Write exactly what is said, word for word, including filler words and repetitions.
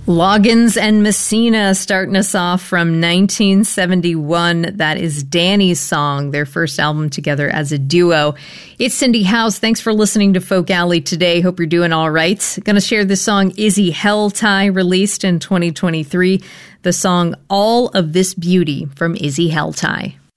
Loggins and Messina starting us off from nineteen seventy-one. That is Danny's song, their first album together as a duo. It's Cindy House. Thanks for listening to Folk Alley today. Hope you're doing all right. Going to share this song, Izzy Helltie, released in twenty twenty-three. The song All of This Beauty from Izzy Helltie.